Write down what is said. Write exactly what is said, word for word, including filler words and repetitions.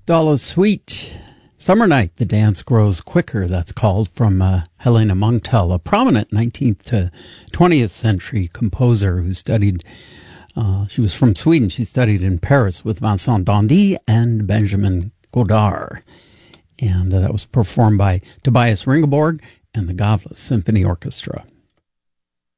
Dollar Suite. Summer Night, The Dance Grows Quicker, that's called, from uh, Helena Munktel, a prominent nineteenth to twentieth century composer who studied, uh, she was from Sweden, she studied in Paris with Vincent Dandy and Benjamin Godard. And uh, that was performed by Tobias Ringelborg and the Gavle Symphony Orchestra.